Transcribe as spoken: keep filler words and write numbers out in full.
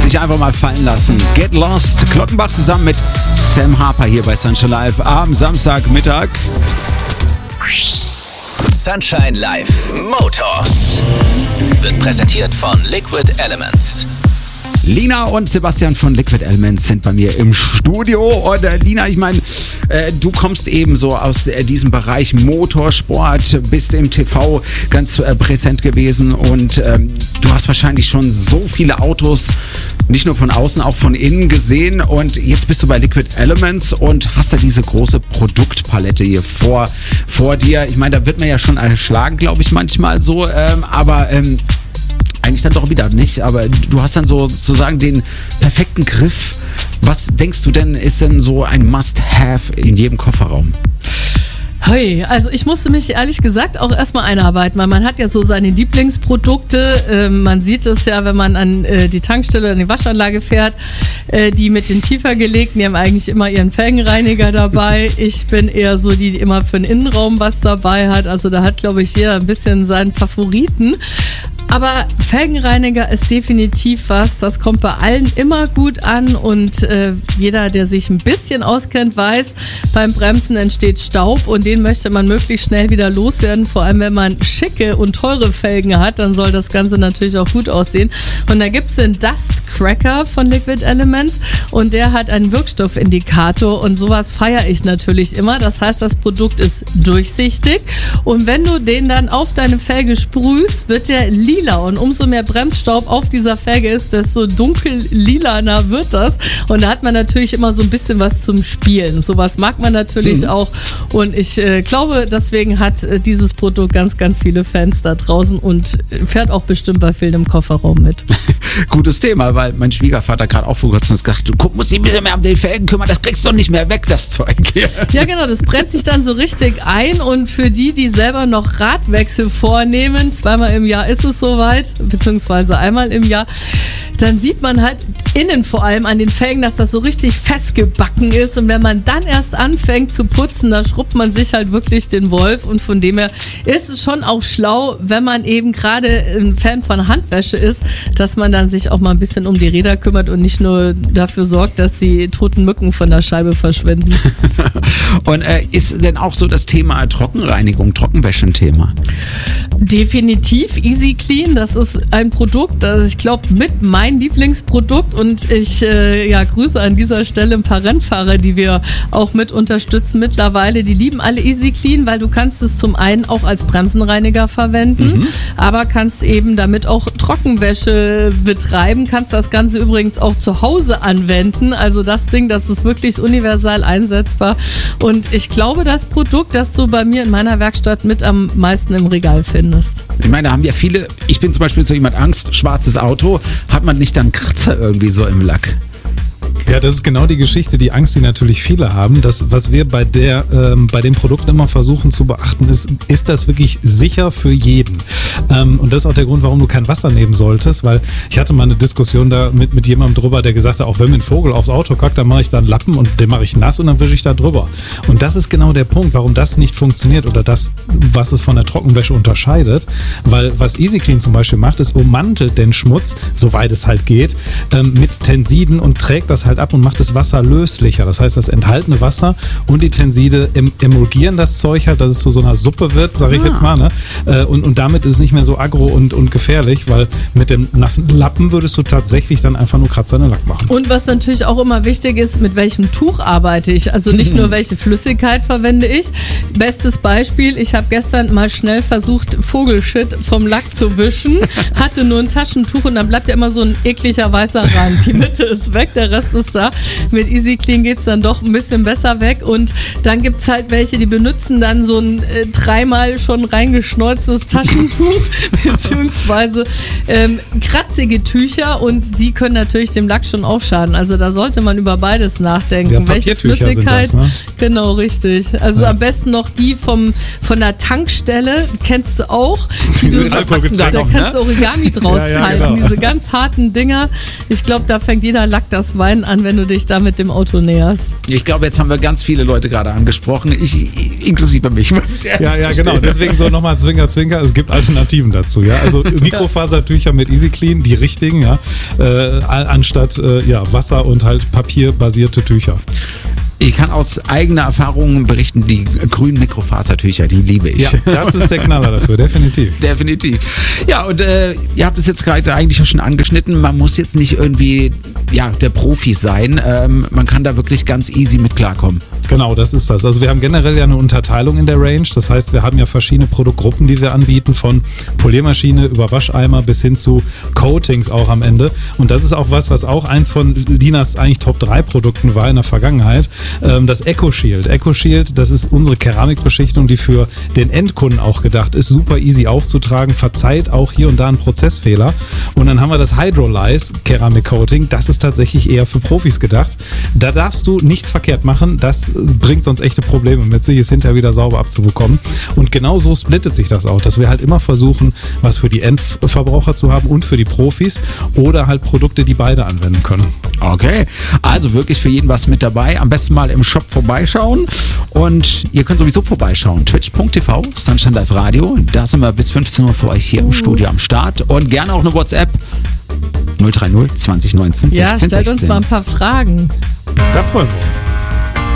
sich einfach mal fallen lassen. Get Lost. Glockenbach zusammen mit Sam Harper hier bei Sunshine Live am Samstagmittag. Sunshine Live Motors wird präsentiert von Liquid Elements. Lina und Sebastian von Liquid Elements sind bei mir im Studio. Und äh, Lina, ich meine, äh, du kommst eben so aus äh, diesem Bereich Motorsport, bist im T V ganz äh, präsent gewesen und ähm, du hast wahrscheinlich schon so viele Autos, nicht nur von außen, auch von innen gesehen. Und jetzt bist du bei Liquid Elements und hast da diese große Produktpalette hier vor, vor dir. Ich meine, da wird man ja schon erschlagen, glaube ich, manchmal so. Ähm, aber ähm, eigentlich dann doch wieder nicht, aber du hast dann so sozusagen den perfekten Griff. Was denkst du denn, ist denn so ein Must-Have in jedem Kofferraum? Hey, also ich musste mich ehrlich gesagt auch erstmal einarbeiten, weil man hat ja so seine Lieblingsprodukte. Äh, man sieht es ja, wenn man an äh, die Tankstelle, an die Waschanlage fährt, äh, die mit den tiefer gelegten, die haben eigentlich immer ihren Felgenreiniger dabei. Ich bin eher so die, die immer für den Innenraum was dabei hat. Also da hat, glaube ich, jeder ein bisschen seinen Favoriten. Aber Felgenreiniger ist definitiv was, das kommt bei allen immer gut an und äh, jeder, der sich ein bisschen auskennt, weiß, beim Bremsen entsteht Staub und den möchte man möglichst schnell wieder loswerden. Vor allem, wenn man schicke und teure Felgen hat, dann soll das Ganze natürlich auch gut aussehen. Und da gibt es den Dust Cracker von Liquid Elements und der hat einen Wirkstoffindikator und sowas feiere ich natürlich immer. Das heißt, das Produkt ist durchsichtig und wenn du den dann auf deine Felge sprühst, wird der lila. Und umso mehr Bremsstaub auf dieser Felge ist, desto dunkel lilaner wird das. Und da hat man natürlich immer so ein bisschen was zum Spielen. Sowas mag man natürlich mhm. auch. Und ich äh, glaube, deswegen hat äh, dieses Produkt ganz, ganz viele Fans da draußen und fährt auch bestimmt bei vielen im Kofferraum mit. Gutes Thema, weil mein Schwiegervater gerade auch vor kurzem gesagt hat, du guck, musst dich ein bisschen mehr um den Felgen kümmern, das kriegst du doch nicht mehr weg, das Zeug hier. Ja genau, das brennt sich dann so richtig ein und für die, die selber noch Radwechsel vornehmen, zweimal im Jahr ist es soweit, beziehungsweise einmal im Jahr, dann sieht man halt innen vor allem an den Felgen, dass das so richtig festgebacken ist und wenn man dann erst anfängt zu putzen, da schrubbt man sich halt wirklich den Wolf und von dem her ist es schon auch schlau, wenn man eben gerade ein Fan von Handwäsche ist, dass man dann sich auch mal ein bisschen um die Räder kümmert und nicht nur dafür sorgt, dass die toten Mücken von der Scheibe verschwinden. Und äh, ist denn auch so das Thema Trockenreinigung, Trockenwäsche ein Thema? Definitiv. Easy Clean, das ist ein Produkt, das ich glaube mit mein Lieblingsprodukt und ich äh, ja, grüße an dieser Stelle ein paar Rennfahrer, die wir auch mit unterstützen mittlerweile. Die lieben alle Easy Clean, weil du kannst es zum einen auch als Bremsenreiniger verwenden, mhm. aber kannst eben damit auch Trockenwäsche betreiben, kannst das Ganze übrigens auch zu Hause anwenden. Also das Ding, das ist wirklich universal einsetzbar und ich glaube, das Produkt, das du bei mir in meiner Werkstatt mit am meisten im Regal findest. Ich meine, da haben ja viele, ich bin zum Beispiel so jemand, Angst, schwarzes Auto, hat man nicht dann Kratzer irgendwie so im Lack? Ja, das ist genau die Geschichte, die Angst, die natürlich viele haben. Das, was wir bei der, ähm, bei dem Produkt immer versuchen zu beachten, ist, ist das wirklich sicher für jeden? Ähm, und das ist auch der Grund, warum du kein Wasser nehmen solltest, weil ich hatte mal eine Diskussion da mit, mit jemandem drüber, der gesagt hat, auch wenn mir ein Vogel aufs Auto kackt, dann mache ich da einen Lappen und den mache ich nass und dann wische ich da drüber. Und das ist genau der Punkt, warum das nicht funktioniert oder das, was es von der Trockenwäsche unterscheidet, weil was Easy Clean zum Beispiel macht, ist ummantelt den Schmutz, soweit es halt geht, ähm, mit Tensiden und trägt das halt ab und macht das Wasser löslicher. Das heißt, das enthaltene Wasser und die Tenside em- emulgieren das Zeug halt, dass es zu so einer Suppe wird, sage ich ah. jetzt mal. Ne? Äh, und, und damit ist es nicht mehr so aggro und, und gefährlich, weil mit dem nassen Lappen würdest du tatsächlich dann einfach nur Kratzer in den Lack machen. Und was natürlich auch immer wichtig ist, mit welchem Tuch arbeite ich? Also nicht nur welche Flüssigkeit verwende ich. Bestes Beispiel, ich habe gestern mal schnell versucht, Vogelshit vom Lack zu wischen, hatte nur ein Taschentuch und dann bleibt ja immer so ein ekliger weißer Rand. Die Mitte ist weg, der Rest ist da. Mit Easy Clean geht es dann doch ein bisschen besser weg und dann gibt es halt welche, die benutzen dann so ein äh, dreimal schon reingeschneuztes Taschentuch beziehungsweise ähm, kratzige Tücher und die können natürlich dem Lack schon auch schaden. Also da sollte man über beides nachdenken. Ja, welche Flüssigkeit? Sind das, ne? Genau, richtig. Also ja. am besten noch die vom, von der Tankstelle, kennst du auch. Die du, da kannst du Origami draus ja, ja, falten. Genau. Diese ganz harten Dinger. Ich glaube, da fängt jeder Lack das Wein an an, wenn du dich da mit dem Auto näherst. Ich glaube, jetzt haben wir ganz viele Leute gerade angesprochen, ich, ich, inklusive mich. Muss ich ja, ja, genau. Deswegen so nochmal Zwinker, Zwinker. Es gibt Alternativen dazu. Ja, also Mikrofasertücher mit Easy Clean, die richtigen, ja, äh, anstatt äh, ja, Wasser und halt papierbasierte Tücher. Ich kann aus eigener Erfahrung berichten, die grünen Mikrofasertücher, die liebe ich. Ja, das ist der Knaller dafür, definitiv. Definitiv. Ja, und äh, ihr habt es jetzt gerade eigentlich schon angeschnitten, man muss jetzt nicht irgendwie ja, der Profi sein, ähm, man kann da wirklich ganz easy mit klarkommen. Genau, das ist das. Also wir haben generell ja eine Unterteilung in der Range, das heißt, wir haben ja verschiedene Produktgruppen, die wir anbieten, von Poliermaschine über Wascheimer bis hin zu Coatings auch am Ende. Und das ist auch was, was auch eins von Linas eigentlich Top drei Produkten war in der Vergangenheit. Das Eco Shield. Eco Shield, das ist unsere Keramikbeschichtung, die für den Endkunden auch gedacht ist, super easy aufzutragen, verzeiht auch hier und da einen Prozessfehler. Und dann haben wir das Hydrolyze Keramik Coating, das ist tatsächlich eher für Profis gedacht. Da darfst du nichts verkehrt machen, das bringt sonst echte Probleme mit sich, es hinterher wieder sauber abzubekommen. Und genau so splittet sich das auch, dass wir halt immer versuchen, was für die Endverbraucher zu haben und für die Profis oder halt Produkte, die beide anwenden können. Okay, also wirklich für jeden was mit dabei. Am besten mal im Shop vorbeischauen und ihr könnt sowieso vorbeischauen. twitch punkt t v, Sunshine Live Radio. Da sind wir bis fünfzehn Uhr für euch hier im Studio am Start. Und gerne auch eine WhatsApp null drei null zwanzig neunzehn sechzehn Ja, stellt uns sechzehn. mal ein paar Fragen. Da freuen wir uns.